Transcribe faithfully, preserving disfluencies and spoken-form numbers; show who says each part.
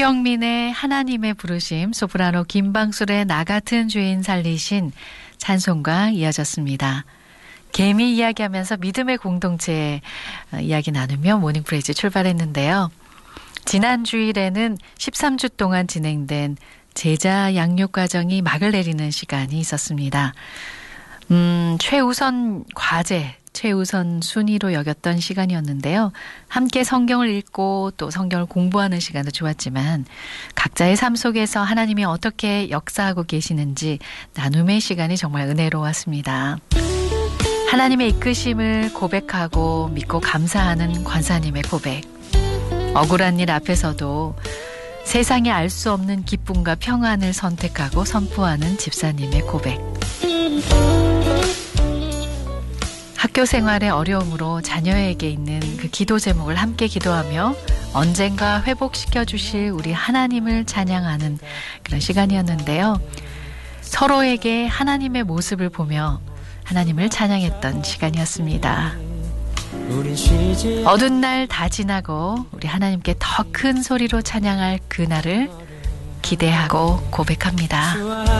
Speaker 1: 손경민의 하나님의 부르심, 소프라노 김방술의 나 같은 죄인 살리신 찬송과 이어졌습니다. 개미 이야기하면서 믿음의 공동체 이야기 나누며 모닝프레이즈 출발했는데요. 지난 주일에는 십삼 주 동안 진행된 제자 양육 과정이 막을 내리는 시간이 있었습니다. 음, 최우선 과제, 최우선 순위로 여겼던 시간이었는데요. 함께 성경을 읽고 또 성경을 공부하는 시간도 좋았지만 각자의 삶 속에서 하나님이 어떻게 역사하고 계시는지 나눔의 시간이 정말 은혜로웠습니다. 하나님의 이끄심을 고백하고 믿고 감사하는 권사님의 고백. 억울한 일 앞에서도 세상이 알 수 없는 기쁨과 평안을 선택하고 선포하는 집사님의 고백. 학교 생활의 어려움으로 자녀에게 있는 그 기도 제목을 함께 기도하며 언젠가 회복시켜 주실 우리 하나님을 찬양하는 그런 시간이었는데요. 서로에게 하나님의 모습을 보며 하나님을 찬양했던 시간이었습니다. 어두운 날 다 지나고 우리 하나님께 더 큰 소리로 찬양할 그날을 기대하고 고백합니다.